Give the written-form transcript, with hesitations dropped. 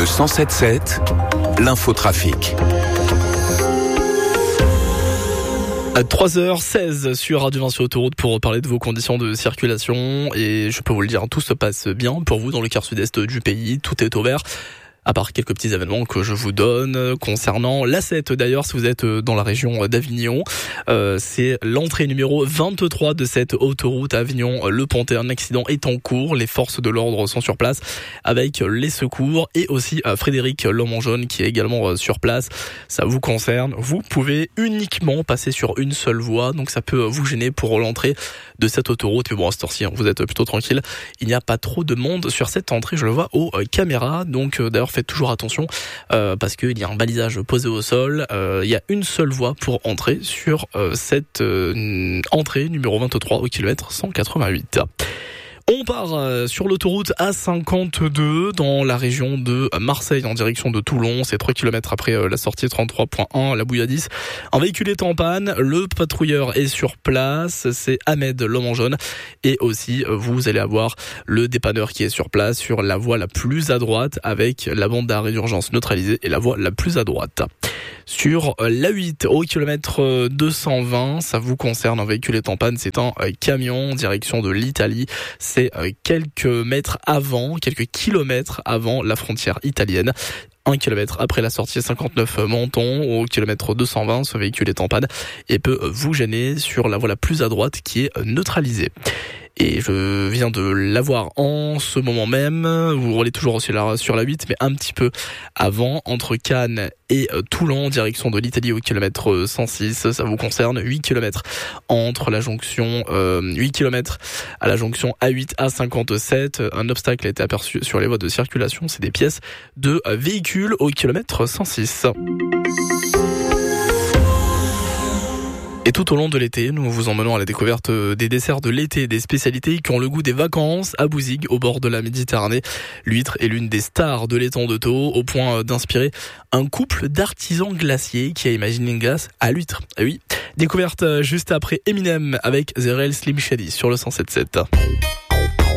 Le 107.7, l'infotrafic. À 3h16 sur Radio Vinci Autoroute pour parler de vos conditions de circulation. Et je peux vous le dire, tout se passe bien pour vous dans le quart sud-est du pays. Tout est au vert. À part quelques petits événements que je vous donne concernant l'A7 d'ailleurs, si vous êtes dans la région d'Avignon, c'est l'entrée numéro 23 de cette autoroute à Avignon. Le Pontet, un accident est en cours, les forces de l'ordre sont sur place avec les secours et aussi Frédéric Lomangeon qui est également sur place. Ça vous concerne, vous pouvez uniquement passer sur une seule voie, donc ça peut vous gêner pour l'entrée de cette autoroute. Mais bon, à cette heure-ci, vous êtes plutôt tranquille, il n'y a pas trop de monde sur cette entrée, je le vois aux caméras, donc d'ailleurs faites toujours attention parce qu'il y a un balisage posé au sol. Il y a une seule voie pour entrer sur cette entrée numéro 23 au kilomètre 188. On part sur l'autoroute A52 dans la région de Marseille en direction de Toulon. C'est 3 km après la sortie 33.1, la Bouilladis. Un véhicule est en panne, le patrouilleur est sur place, c'est Ahmed Lomangeon. Et aussi, vous allez avoir le dépanneur qui est sur place sur la voie la plus à droite avec la bande d'arrêt d'urgence neutralisée et la voie la plus à droite. Sur l'A8 au kilomètre 220, ça vous concerne, un véhicule est en panne, c'est un camion en direction de l'Italie. C'est quelques kilomètres avant la frontière italienne. 1 kilomètre après la sortie 59 Menton, au kilomètre 220, ce véhicule est en panne et peut vous gêner sur la voie la plus à droite qui est neutralisée. Et je viens de l'avoir en ce moment même. Vous roulez toujours sur la 8, mais un petit peu avant, entre Cannes et Toulon, en direction de l'Italie au kilomètre 106. Ça vous concerne, 8 km entre la jonction, 8 km à la jonction A8, A57. Un obstacle a été aperçu sur les voies de circulation. C'est des pièces de véhicules au kilomètre 106. Et tout au long de l'été, nous vous emmenons à la découverte des desserts de l'été, des spécialités qui ont le goût des vacances à Bouzigues, au bord de la Méditerranée. L'huître est l'une des stars de l'étang de Thau, au point d'inspirer un couple d'artisans glaciers qui a imaginé une glace à l'huître. Ah oui, découverte juste après Eminem avec The Real Slim Shady sur le 107.7.